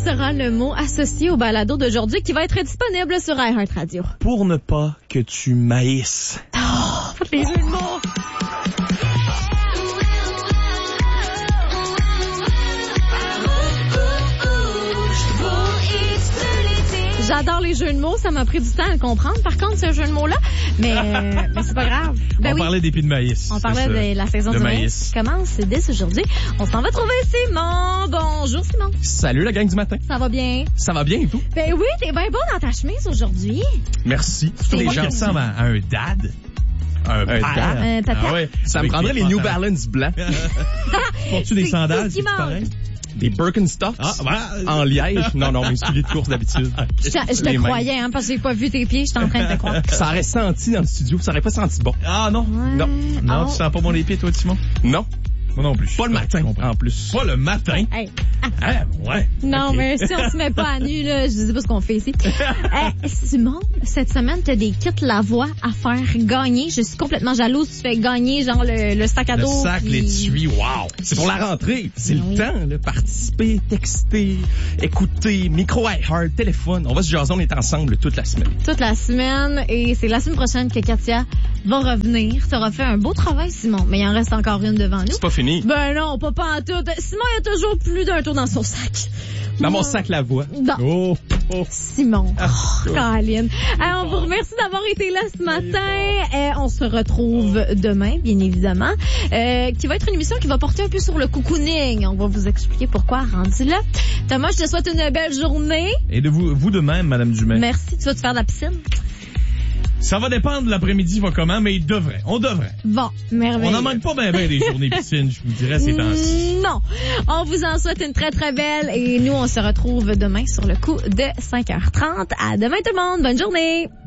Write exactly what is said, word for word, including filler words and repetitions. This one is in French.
sera le mot associé au balado d'aujourd'hui qui va être disponible sur iHeartRadio. Pour ne pas que tu maïsses. Oh, les jeux de mots! J'adore les jeux de mots, ça m'a pris du temps à le comprendre. Par contre, ce jeu de mots-là, mais, euh, mais c'est pas grave. Ben On oui. parlait d'épis de maïs. On parlait de la saison de du maïs. maïs qui commence dès aujourd'hui. On s'en va trouver Simon. Bonjour Simon. Salut la gang du matin. Ça va bien? Ça va bien et tout? Ben oui, t'es bien beau dans ta chemise aujourd'hui. Merci. C'est Les moi gens qui ressemblent à un dad. Un, Un père. dad? Euh, tata? Ah ouais. Ça me Avec prendrait des les New pantalons. Balance blancs. Portes-tu des C'est- sandales? c'est ce qui c'est-tu manque. pareil? Des Birkenstocks Ah, voilà. en liège. Non, non, mes souliers de course d'habitude. Je, te- je te Les mêmes. croyais, hein, parce que j'ai pas vu tes pieds, j'étais en train de te croire. Ça aurait senti dans le studio, ça aurait pas senti bon. Ah non. Non. Non, Oh. tu sens pas bon les pieds, toi, Simon? Non, Moi non plus. pas le Je matin, comprends. en plus. Pas le matin. Hey. Ah, ouais. Non, Ok. mais si on se met pas à nu, là, je sais pas ce qu'on fait ici. Hey, Simon, cette semaine, t'as des kits Lavoie à faire gagner. Je suis complètement jalouse. Tu fais gagner, genre, le, le sac à Le dos. sac, puis- l'étui, wow. C'est pour la rentrée. C'est Ben le oui. temps, là. Participer, texter, écouter, micro iHeart, téléphone. On va se jaser, on est ensemble toute la semaine. Toute la semaine. Et c'est la semaine prochaine que Katia va revenir. T'auras fait un beau travail, Simon. Mais il en reste encore une devant nous. C'est pas fini. Ben non, pas pas en tout. Simon, il y a toujours plus d'un tour dans son sac. Dans mon sac la voix. Non. Oh, oh. Simon. Oh, Caroline. Alors, on vous remercie d'avoir été là ce matin. Euh, on se retrouve demain, bien évidemment, euh, qui va être une émission qui va porter un peu sur le cocooning. On va vous expliquer pourquoi rendu là. Thomas, je te souhaite une belle journée. Et de vous, vous de même, Madame Dumais. Merci. Tu vas te faire de la piscine? Ça va dépendre de l'après-midi, va comment, mais il devrait. On devrait. Bon, merveilleux. On n'en manque pas bien ben des journées piscine, je vous dirais, ces temps-ci. Non. On vous en souhaite une très, très belle. Et nous, on se retrouve demain sur le coup de cinq heures trente. À demain, tout le monde. Bonne journée.